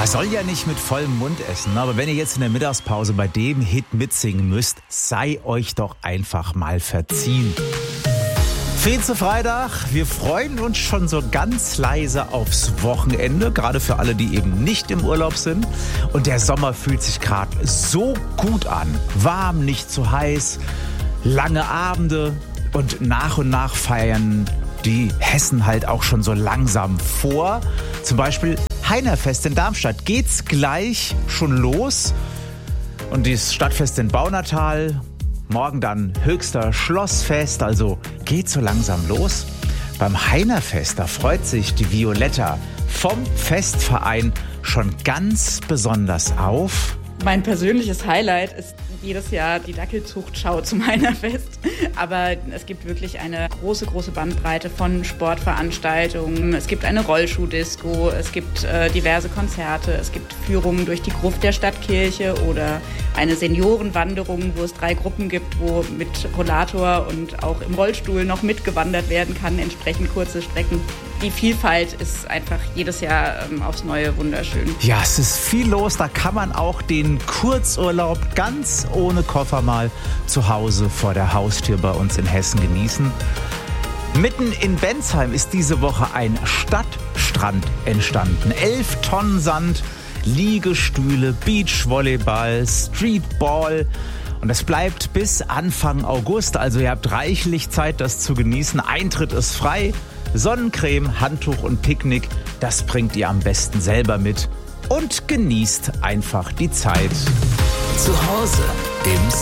Man soll ja nicht mit vollem Mund essen, aber wenn ihr jetzt in der Mittagspause bei dem Hit mitsingen müsst, sei euch doch einfach mal verziehen. Freitag, wir freuen uns schon so ganz leise aufs Wochenende, gerade für alle, die eben nicht im Urlaub sind. Und der Sommer fühlt sich gerade so gut an. Warm, nicht zu heiß, lange Abende und nach feiern die Hessen halt auch schon so langsam vor. Zum Beispiel Heinerfest in Darmstadt geht's gleich schon los. Und das Stadtfest in Baunatal, morgen dann Höchster Schlossfest, also geht so langsam los. Beim Heinerfest, da freut sich die Violetta vom Festverein schon ganz besonders auf. Mein persönliches Highlight ist jedes Jahr die Dackelzuchtschau zum Heinerfest. Aber es gibt wirklich eine große Bandbreite von Sportveranstaltungen. Es gibt eine Rollschuhdisco, es gibt diverse Konzerte, es gibt Führungen durch die Gruft der Stadtkirche oder eine Seniorenwanderung, wo es 3 Gruppen gibt, wo mit Rollator und auch im Rollstuhl noch mitgewandert werden kann, entsprechend kurze Strecken. Die Vielfalt ist einfach jedes Jahr aufs Neue wunderschön. Ja, es ist viel los. Da kann man auch den Kurzurlaub ganz ohne Koffer mal zu Hause vor der Haustür bei uns in Hessen genießen. Mitten in Bensheim ist diese Woche ein Stadtstrand entstanden. 11 Tonnen Sand, Liegestühle, Beachvolleyball, Streetball. Und das bleibt bis Anfang August. Also ihr habt reichlich Zeit, das zu genießen. Eintritt ist frei. Sonnencreme, Handtuch und Picknick, das bringt ihr am besten selber mit. Und genießt einfach die Zeit. Zu Hause im